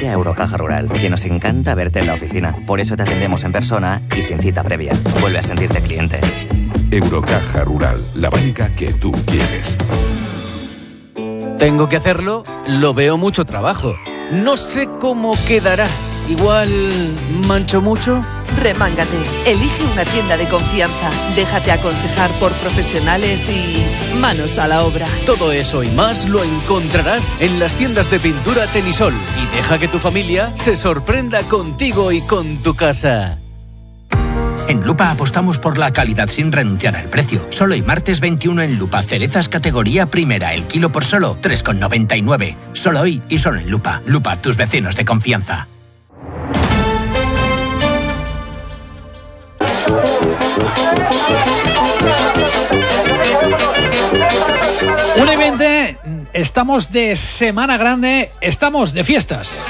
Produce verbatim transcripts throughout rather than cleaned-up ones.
Vente a Eurocaja Rural, que nos encanta verte en la oficina. Por eso te atendemos en persona y sin cita previa. Vuelve a sentirte cliente. Eurocaja Rural, la banca que tú quieres. Tengo que hacerlo, lo veo mucho trabajo. No sé cómo quedará. Igual mancho mucho. Remángate, elige una tienda de confianza, déjate aconsejar por profesionales y manos a la obra. Todo eso y más lo encontrarás en las tiendas de pintura Tenisol y deja que tu familia se sorprenda contigo y con tu casa. En Lupa apostamos por la calidad sin renunciar al precio. Solo hoy martes veintiuno en Lupa, cerezas categoría primera, el kilo por solo tres con noventa y nueve. Solo hoy y solo en Lupa. Lupa, tus vecinos de confianza. Un veinte, estamos de Semana Grande, estamos de fiestas.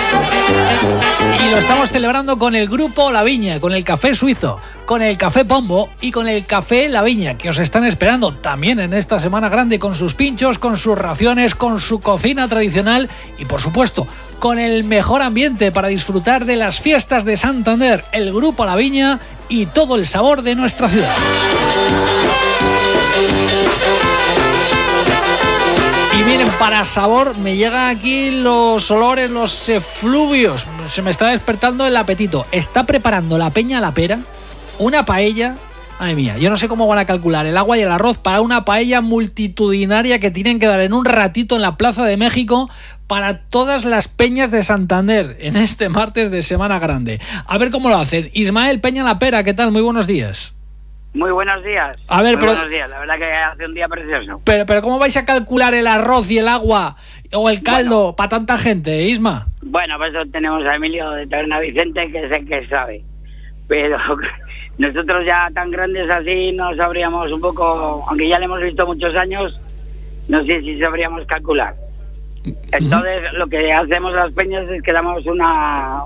Y lo estamos celebrando con el Grupo La Viña, con el Café Suizo, con el Café Pombo y con el Café La Viña, que os están esperando también en esta Semana Grande con sus pinchos, con sus raciones, con su cocina tradicional y, por supuesto, con el mejor ambiente para disfrutar de las fiestas de Santander, el Grupo La Viña y todo el sabor de nuestra ciudad. Y miren, para sabor me llegan aquí los olores, los efluvios. Se me está despertando el apetito. Está preparando la Peña La Pera una paella. Ay mía, yo no sé cómo van a calcular el agua y el arroz para una paella multitudinaria que tienen que dar en un ratito en la Plaza de México para todas las peñas de Santander en este martes de Semana Grande. A ver cómo lo hacen. Ismael Peña La Pera, ¿qué tal? Muy buenos días. Muy buenos días. A ver, Muy pero, buenos días. La verdad que hace un día precioso. Pero, pero ¿cómo vais a calcular el arroz y el agua o el caldo bueno, para tanta gente, Isma? Bueno, pues eso tenemos a Emilio de Taberna Vicente, que es el que sabe. Pero nosotros ya tan grandes así no sabríamos un poco, aunque ya le hemos visto muchos años, no sé si sabríamos calcular. Entonces, uh-huh. lo que hacemos las peñas es que damos una...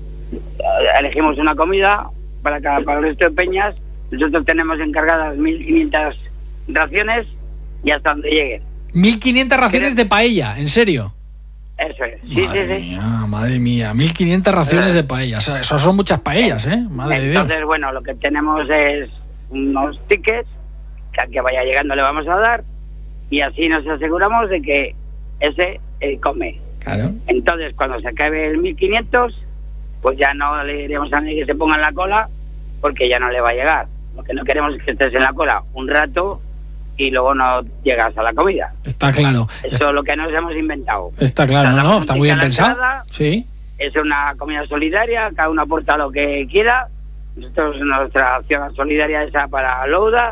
elegimos una comida para cada para el resto de peñas. Nosotros tenemos encargadas mil quinientas raciones y hasta donde lleguen. mil quinientas raciones de paella, ¿en serio? Eso es, sí, madre sí, sí. Mía, madre mía, mil quinientas raciones de paella. O sea, eso son muchas paellas, ¿eh? Madre de Dios. Entonces, bueno, lo que tenemos es unos tickets que al que vaya llegando le vamos a dar y así nos aseguramos de que ese eh, come. Claro. Entonces, cuando se acabe el mil quinientos, pues ya no le diremos a nadie que se ponga en la cola porque ya no le va a llegar. Lo que no queremos es que estés en la cola un rato y luego no llegas a la comida. Está claro. Eso es lo que nos hemos inventado. Está claro, no, no, está muy bien pensado. Entrada, sí. Es una comida solidaria, cada uno aporta lo que quiera. Nosotros, nuestra acción solidaria es para Louda,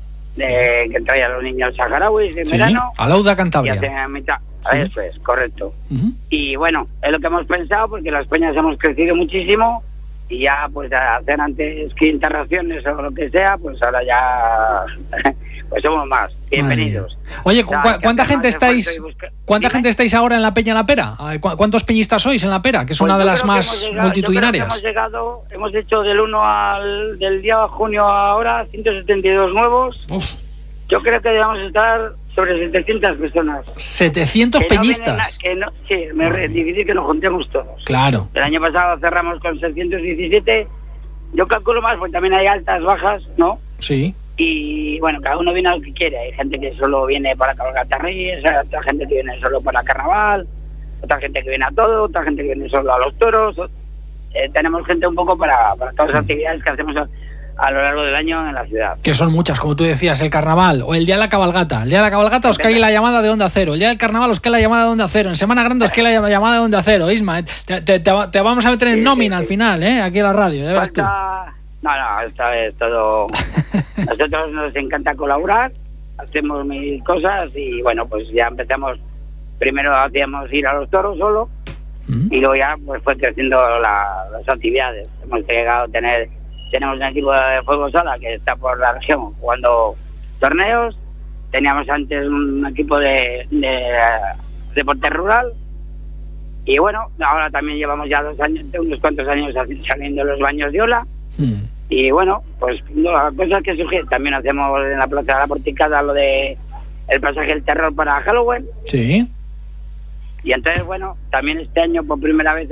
de, que trae a los niños saharauis en sí, verano. A Louda, Cantabria. Y hacen a mitad. Sí. Eso es, correcto. Uh-huh. Y bueno, es lo que hemos pensado porque las peñas hemos crecido muchísimo. Y ya, pues, hacer antes quinientas raciones o lo que sea, pues ahora ya, pues somos más. Bienvenidos. Oye, ¿cu- o sea, ¿cuánta gente estáis busca... ¿cuánta ¿Dime? gente estáis ahora en la Peña La Pera? ¿Cuántos peñistas sois en La Pera? Que es pues una de las más llegado, multitudinarias. Hemos llegado, hemos hecho del uno al, del día de junio ahora, ciento setenta y dos nuevos. Uf. Yo creo que debemos estar sobre setecientas personas. setecientos que peñistas. No que no, sí, me es difícil que nos juntemos todos. Claro. El año pasado cerramos con seiscientos diecisiete. Yo calculo más porque también hay altas, bajas, ¿no? Sí. Y bueno, cada uno viene a lo que quiere. Hay gente que solo viene para cabalgata Reyes, otra gente que viene solo para carnaval, otra gente que viene a todo, otra gente que viene solo a los toros. Eh, tenemos gente un poco para, para todas las actividades que hacemos a, a lo largo del año en la ciudad. Que son muchas, como tú decías, el carnaval o el día de la cabalgata. El día de la cabalgata os cae la llamada de Onda Cero. El día del carnaval os cae la llamada de Onda Cero. En Semana Grande os cae la llamada de Onda Cero. Isma, te, te, te, te vamos a meter en sí, nómina sí, sí. al final, ¿eh? Aquí en la radio. Ya ves tú. No, no, esta es todo... Nosotros nos encanta colaborar, hacemos mil cosas y bueno, pues ya empezamos... Primero hacíamos ir a los toros solo uh-huh. y luego ya pues fue creciendo la, las actividades. Hemos llegado a tener... Tenemos un equipo de fuego sala que está por la región jugando torneos. Teníamos antes un equipo de, de deporte rural. Y bueno, ahora también llevamos ya dos años, unos cuantos años saliendo los baños de ola. Hmm. Y bueno, pues las cosas que surgen. También hacemos en la Plaza de la Porticada lo de el pasaje del terror para Halloween. Sí. Y entonces, bueno, también este año por primera vez